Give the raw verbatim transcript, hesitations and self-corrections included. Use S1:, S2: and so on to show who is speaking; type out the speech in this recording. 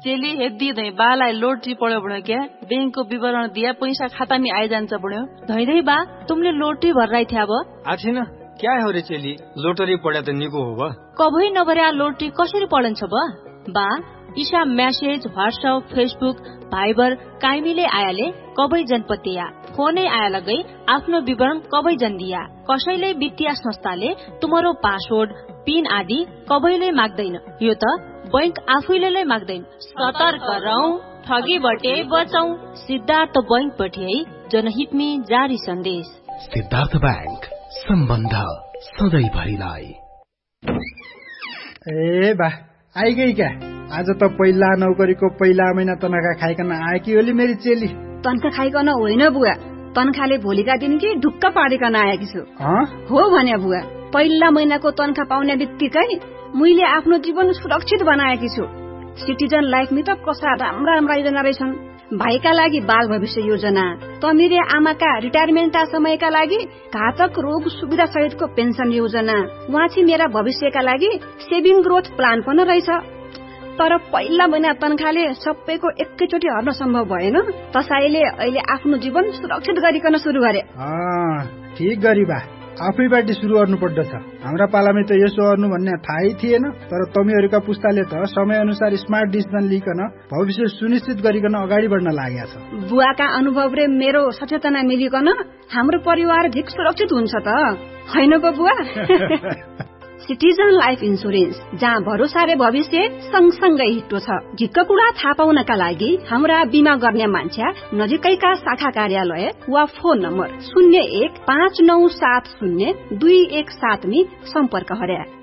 S1: चेली हेद्दी धै बालाई लोटरी पड्यो बढ्यो क्या बैंकको विवरण दिया पैसा खाता में आइजान्छ बढ्यो
S2: धै धै बा तुमले लोटरी भर्राइ थिया अब
S3: आछिन क्या हो रे चेली लोटरी पड्या त निको हो बा
S2: कबै नभर्या लोटरी कसरी पढन्छ बा बा Isha message WhatsApp Facebook Viber काइमीले आयाले कबै जनपतिया फोनै आया लगै आफ्नो विवरण कबै जन्दिया कसैले वित्तीय संस्थाले तुम्हारो पासवर्ड पिन आदि कबैले माग्दैन यो त बैंक आफैले माग्दैन सतर्क रहौ ठगीबटे बचौ सिद्धार्थ बैंक पठिए जनहित में जारी सन्देश
S4: सिद्धार्थ बैंक सम्बन्ध सधैँ भरिलाई
S5: ए बा आइगई क्या आज त पहिला नौकरीको पहिला महिना तनखा खाइकन आएकी होली मेरी चेली
S6: तनखा खाइकन होइन बुवा तनखाले भोलिका दिन कि ढुक्क पारिकन आएकी छु हो भने बुवा पहिला महिनाको तनखा पाउने बित्तिकै मैले आफ्नो जीवन सुरक्षित बनाएकी छु सिटिजन लाइफ में त कसा राम्रा राम्रा योजना रहेछन् भाइका लागि बाल भविष्य योजना तमिरे आमाका रिटायरमेन्टका समयका लागि घातक रोग सुविधा सहितको पेन्सन योजना वाँची मेरा भविष्यका लागि सेभिङ ग्रोथ प्लान पनि रहेछ तर पहिला महिना तनखाले सबैको एकैचोटि हर्न सम्भव भएन तसाईले अहिले आफ्नो जीवन सुरक्षित गरिकन सुरु गरे
S5: ठीक गरी बा आफैबाट सुरु गर्नु पर्दछ हाम्रा पालामै त यसो गर्नु भन्ने थाहै थिएन तर तमीहरुका पुस्ताले त समय अनुसार स्मार्ट डिसिजन लिकन भविष्य सुनिश्चित गरिकन अगाडि बढ्न लागेका छ
S6: बुवाका अनुभव रे मेरो सचेतना मिलिकन हाम्रो परिवार झिक सुरक्षित हुन्छ त हैन पो बुवा सिटिजन लाइफ इन्सुरेन्स जहाँ भरोसा रे भविष्य सँगसँगै हिट्टो छ झिक्क कुरा थाहा पाउनका लागि हाम्रा बिमा गर्ने मान्छे नजिकैका शाखा कार्यालय वा फोन नम्बर शून्य एक पाँच नौ सात शून्य दुई एक सात में सम्पर्क गरे।